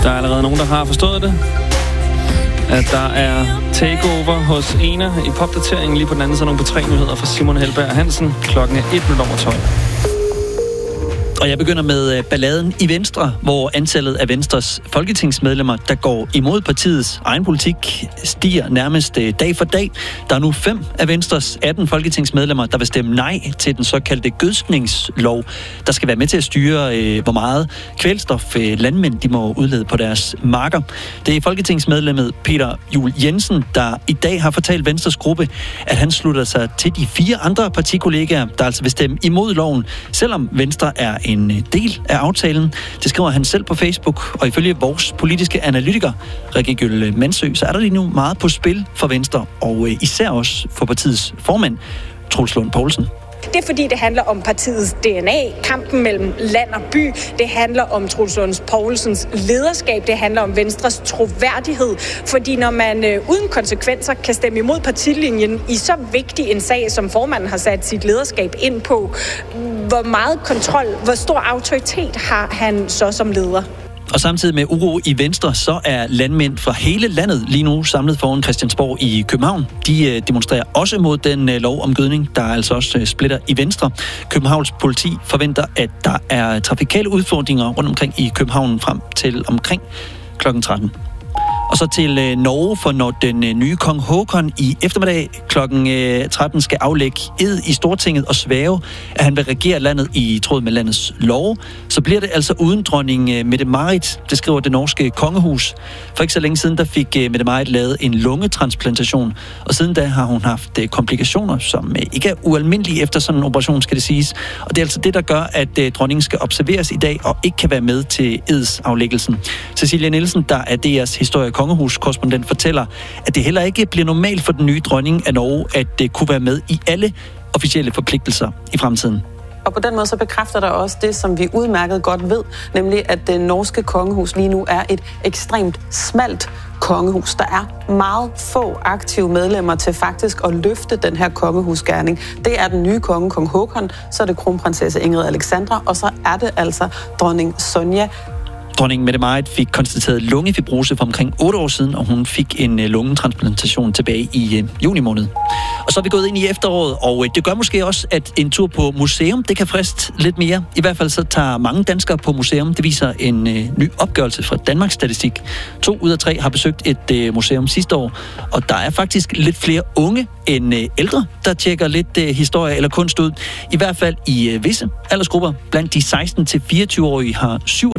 Der er allerede nogen, der har forstået det. At der er takeover hos Ena i popdateringen. Lige på den anden side nogle på 3 nyheder fra Simon Helberg Hansen. Klokken er 1:12. Og jeg begynder med balladen i Venstre, hvor antallet af Venstres folketingsmedlemmer, der går imod partiets egen politik, stiger nærmest dag for dag. Der er nu 5 af Venstres 18 folketingsmedlemmer, der vil stemme nej til den såkaldte gødskningslov, der skal være med til at styre, hvor meget kvælstof landmænd de må udlede på deres marker. Det er folketingsmedlemmet Peter Juel Jensen, der i dag har fortalt Venstres gruppe, at han slutter sig til de 4 andre partikollegaer, der altså vil stemme imod loven, selvom Venstre er en del af aftalen. Det skriver han selv på Facebook, og ifølge vores politiske analytiker, Rikke Gjølle Mansø, så er der lige nu meget på spil for Venstre, og især også for partiets formand, Troels Lund Poulsen. Det er fordi, det handler om partiets DNA, kampen mellem land og by. Det handler om Troels Lund Poulsens lederskab. Det handler om Venstres troværdighed. Fordi når man uden konsekvenser kan stemme imod partilinjen i så vigtig en sag, som formanden har sat sit lederskab ind på, hvor meget kontrol, hvor stor autoritet har han så som leder? Og samtidig med uro i Venstre, så er landmænd fra hele landet lige nu samlet foran Christiansborg i København. De demonstrerer også mod den lov om gødning, der altså også splitter i Venstre. Københavns politi forventer, at der er trafikale udfordringer rundt omkring i København frem til omkring kl. 13. Og så til Norge, for når den nye kong Håkon i eftermiddag kl. 13 skal aflægge ed i Stortinget og svære, at han vil regere landet i tråd med landets love, så bliver det altså uden dronning Mette-Marit, det skriver det norske kongehus. For ikke så længe siden, der fik Mette-Marit lavet en lungetransplantation, og siden da har hun haft komplikationer, som ikke er ualmindelige efter sådan en operation, skal det siges. Og det er altså det, der gør, at dronningen skal observeres i dag og ikke kan være med til edsaflæggelsen. Cecilia Nielsen, der er DR's kongehuskorrespondent, fortæller, at det heller ikke bliver normalt for den nye dronning af Norge, at det kunne være med i alle officielle forpligtelser i fremtiden. Og på den måde så bekræfter der også det, som vi udmærket godt ved, nemlig at det norske kongehus lige nu er et ekstremt smalt kongehus. Der er meget få aktive medlemmer til faktisk at løfte den her kongehusgerning. Det er den nye konge, kong Håkon, så er det kronprinsesse Ingrid Alexandra, og så er det altså dronning Sonja. Dronning Mette-Marit fik konstateret lungefibrose for omkring 8 år siden, og hun fik en lungetransplantation tilbage i juni måned. Og så er vi gået ind i efteråret, og det gør måske også, at en tur på museum, det kan friste lidt mere. I hvert fald så tager mange danskere på museum. Det viser en ny opgørelse fra Danmarks Statistik. 2 ud af 3 har besøgt et museum sidste år, og der er faktisk lidt flere unge end ældre, der tjekker lidt historie eller kunst ud. I hvert fald i visse aldersgrupper. Blandt de 16-24-årige har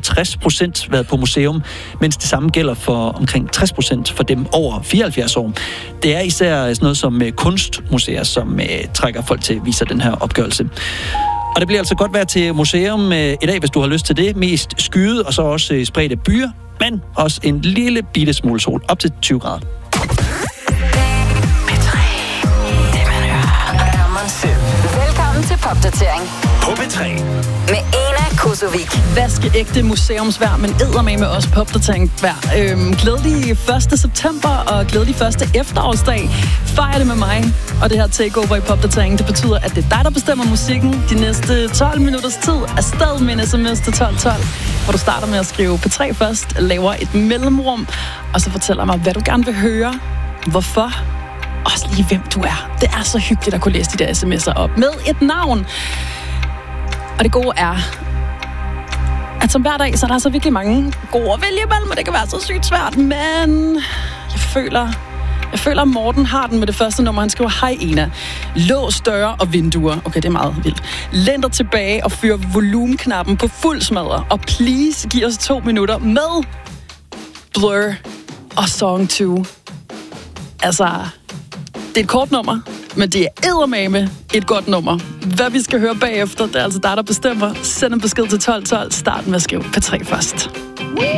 67% været på museum, mens det samme gælder for omkring 60% for dem over 74 år. Det er især sådan noget som kunstmuseer, som trækker folk til, viser den her opgørelse. Og det bliver altså godt vejr til museum i dag, hvis du har lyst til det. Mest skyet og så også spredte byer, men også en lille bitte smule sol, op til 20 grader. Velkommen til popdatering på P3 med Ena Kosovic. Vaskeægte museumsvejr, men eddermame også popdateringsvejr. Glædelig 1. september og glædelig 1. efterårsdag. Fejr det med mig. Og det her takeover i popdateringen, det betyder, at det er dig, der bestemmer musikken de næste 12 minutters tid. Afsted med en sms til 1212, hvor du starter med at skrive P3 først, laver et mellemrum, og så fortæller mig, hvad du gerne vil høre, hvorfor, også lige hvem du er. Det er så hyggeligt at kunne læse de der sms'er op med et navn. Og det gode er, at som hver dag, så er der altså virkelig mange gode at vælge imellem, og det kan være så sygt svært, men jeg føler, at Morten har den med det første nummer. Han skriver, hej Ena, lås døre og vinduer. Okay, det er meget vildt. Læn dig tilbage og fyr volumenknappen på fuld smadre, og please giv os 2 minutter med Blur og Song 2. Altså, det er et kort nummer, men det er eddermame et godt nummer. Hvad vi skal høre bagefter, det er altså dig, der bestemmer. Send en besked til 1212. Start med at skrive P3 først.